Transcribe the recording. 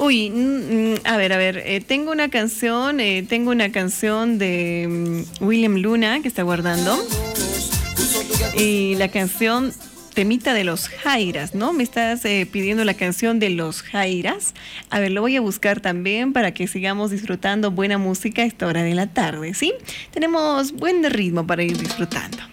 Uy, a ver, tengo una canción de William Luna que está guardando. Y la canción Temita de los Jairas, ¿no? Me estás pidiendo la canción de los Jairas. A ver, lo voy a buscar también para que sigamos disfrutando buena música a esta hora de la tarde, ¿sí? Tenemos buen ritmo para ir disfrutando.